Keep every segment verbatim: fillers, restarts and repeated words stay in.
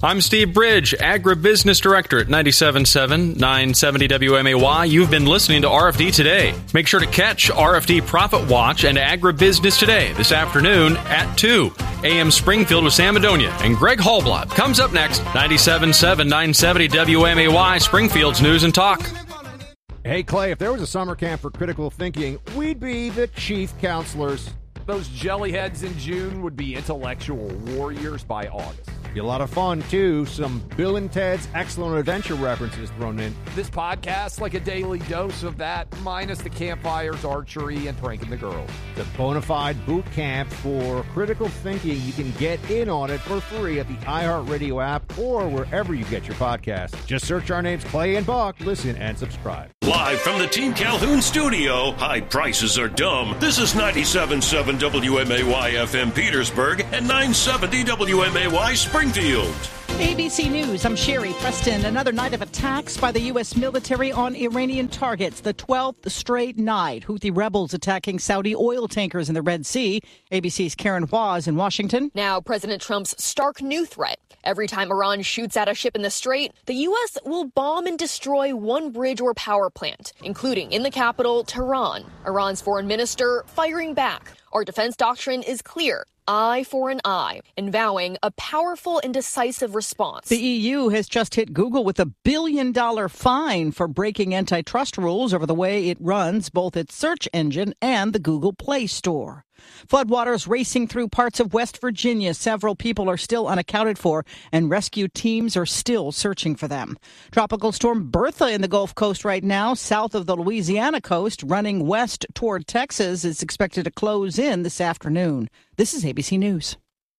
I'm Steve Bridge, Agribusiness Director at ninety-seven point seven, nine seventy W M A Y. You've been listening to R F D Today. Make sure to catch R F D Profit Watch and Agribusiness Today this afternoon at two. A M Springfield with Sam Madonia and Greg Hallblad comes up next. ninety-seven point seven, nine seventy W M A Y, Springfield's News and Talk. Hey, Clay, if there was a summer camp for critical thinking, we'd be the chief counselors. Those jellyheads in June would be intellectual warriors by August. Be a lot of fun, too. Some Bill and Ted's Excellent Adventure references thrown in. This podcast, like a daily dose of that, minus the campfires, archery, and pranking the girls. The bona fide boot camp for critical thinking. You can get in on it for free at the iHeartRadio app or wherever you get your podcasts. Just search our names, Clay and Buck. Listen and subscribe. Live from the Team Calhoun studio, high prices are dumb. This is ninety-seven point seven W M A Y F M Petersburg and nine seventy W M A Y Springfield. A B C News, I'm Sherry Preston. Another night of attacks by the U S military on Iranian targets. The twelfth straight night. Houthi rebels attacking Saudi oil tankers in the Red Sea. A B C's Karen Hwaz in Washington. Now, President Trump's stark new threat. Every time Iran shoots at a ship in the Strait, the U S will bomb and destroy one bridge or power plant, including in the capital, Tehran. Iran's foreign minister firing back. Our defense doctrine is clear. Eye for an eye, and vowing a powerful and decisive response. The E U has just hit Google with a billion dollar fine for breaking antitrust rules over the way it runs both its search engine and the Google Play Store. Floodwaters racing through parts of West Virginia. Several people are still unaccounted for, and rescue teams are still searching for them. Tropical storm Bertha in the Gulf Coast right now, south of the Louisiana coast, running west toward Texas, is expected to close in this afternoon. This is A B C News.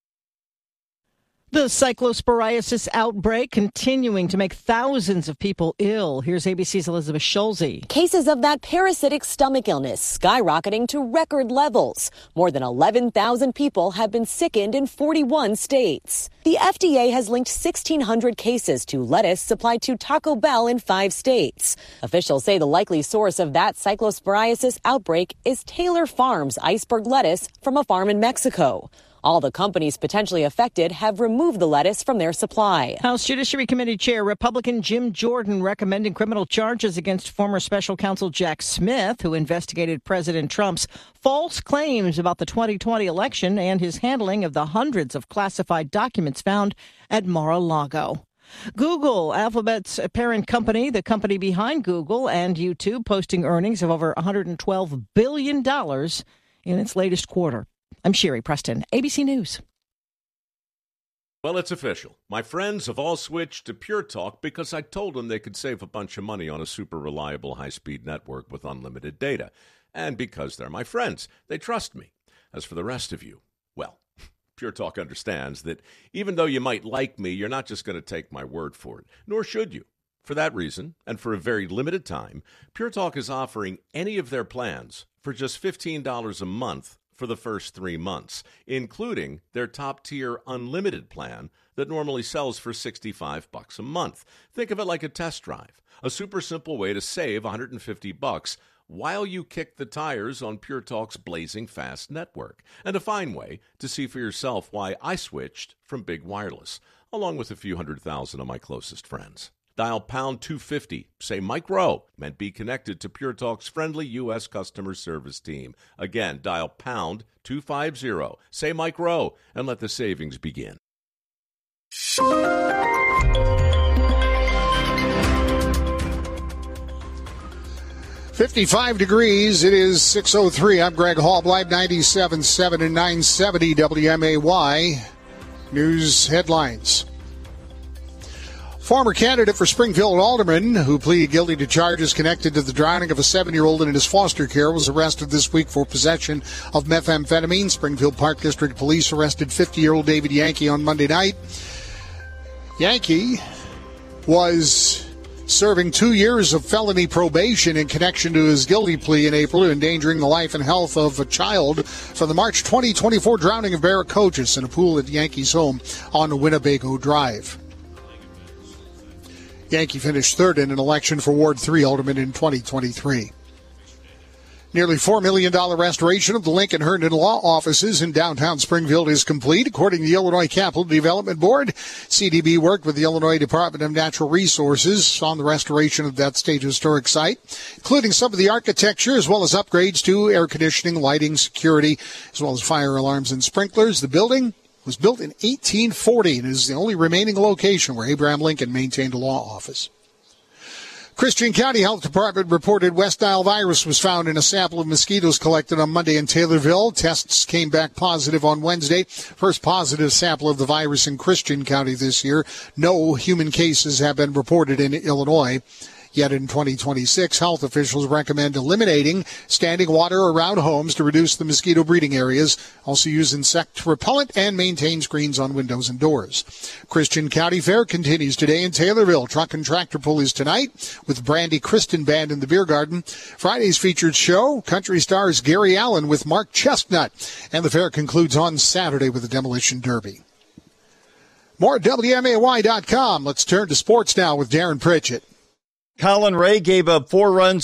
The cyclosporiasis outbreak continuing to make thousands of people ill. Here's A B C's Elizabeth Schulze. Cases of that parasitic stomach illness skyrocketing to record levels. More than eleven thousand people have been sickened in forty-one states. The F D A has linked sixteen hundred cases to lettuce supplied to Taco Bell in five states. Officials say the likely source of that cyclosporiasis outbreak is Taylor Farms iceberg lettuce from a farm in Mexico. All the companies potentially affected have removed the lettuce from their supply. House Judiciary Committee Chair Republican Jim Jordan recommending criminal charges against former special counsel Jack Smith, who investigated President Trump's false claims about the twenty twenty election and his handling of the hundreds of classified documents found at Mar-a-Lago. Google, Alphabet's parent company, the company behind Google and YouTube, posting earnings of over one hundred twelve billion dollars in its latest quarter. I'm Sherry Preston, A B C News. Well, it's official. My friends have all switched to Pure Talk because I told them they could save a bunch of money on a super reliable high-speed network with unlimited data. And because they're my friends, they trust me. As for the rest of you, well, Pure Talk understands that even though you might like me, you're not just going to take my word for it, nor should you. For that reason, and for a very limited time, Pure Talk is offering any of their plans for just fifteen dollars a month for the first three months, including their top-tier unlimited plan that normally sells for sixty-five bucks a month. Think of it like a test drive, a super simple way to save one hundred fifty bucks while you kick the tires on Pure Talk's blazing fast network, and a fine way to see for yourself why I switched from big wireless, along with a few hundred thousand of my closest friends. Dial pound two fifty, say Mike Rowe, and be connected to Pure Talk's friendly U S customer service team. Again, dial pound two fifty, say Mike Rowe, and let the savings begin. fifty-five degrees. It is six oh three. I'm Greg Hallblad, ninety-seven point seven and nine seventy W M A Y. News headlines. Former candidate for Springfield alderman who pleaded guilty to charges connected to the drowning of a seven-year-old in his foster care was arrested this week for possession of methamphetamine. Springfield Park District Police arrested fifty-year-old David Yankee on Monday night. Yankee was serving two years of felony probation in connection to his guilty plea in April, endangering the life and health of a child for the March twenty twenty-four drowning of Barrett Coaches in a pool at Yankee's home on Winnebago Drive. Yankee finished third in an election for Ward three alderman in twenty twenty-three. Nearly four million dollars restoration of the Lincoln Herndon Law Offices in downtown Springfield is complete, according to the Illinois Capital Development Board. C D B worked with the Illinois Department of Natural Resources on the restoration of that state historic site, including some of the architecture as well as upgrades to air conditioning, lighting, security, as well as fire alarms and sprinklers. The building was built in eighteen forty and is the only remaining location where Abraham Lincoln maintained a law office. Christian County Health Department reported West Nile virus was found in a sample of mosquitoes collected on Monday in Taylorville. Tests came back positive on Wednesday. First positive sample of the virus in Christian County this year. No human cases have been reported in Illinois. Yet in twenty twenty-six, health officials recommend eliminating standing water around homes to reduce the mosquito breeding areas. Also use insect repellent and maintain screens on windows and doors. Christian County Fair continues today in Taylorville. Truck and tractor pull is tonight with Brandy Kristen Band in the Beer Garden. Friday's featured show, country stars Gary Allen with Mark Chestnut. And the fair concludes on Saturday with the Demolition Derby. More at W M A Y dot com. Let's turn to sports now with Darren Pritchett. Colin Ray gave up four runs